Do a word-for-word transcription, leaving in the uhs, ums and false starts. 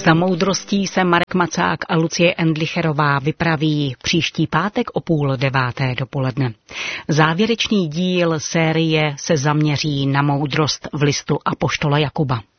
Za moudrostí se Marek Macák a Lucie Endlicherová vypraví příští pátek o půl deváté dopoledne. Závěrečný díl série se zaměří na moudrost v listu apoštola Jakuba.